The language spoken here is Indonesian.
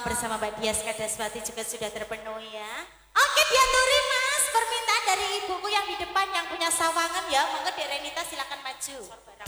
bersama Mbak Dias Kadaswati juga sudah terpenuhi ya. Oke, diaturi Mas, permintaan dari ibuku yang di depan yang punya sawangan ya. Monggo Dek Renita silakan maju.